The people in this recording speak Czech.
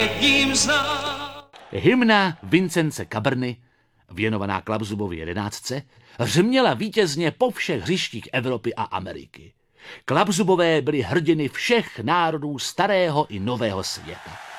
Hymna Vincence Cabrny, věnovaná Klapzubovi 11, řměla vítězně po všech hřištích Evropy a Ameriky. Klapzubové byli hrdiny všech národů starého i nového světa.